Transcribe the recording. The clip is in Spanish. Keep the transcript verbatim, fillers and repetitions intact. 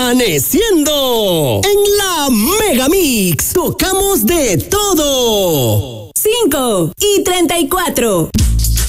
Amaneciendo en la Mega Mix. Tocamos de todo. cinco y treinta y cuatro.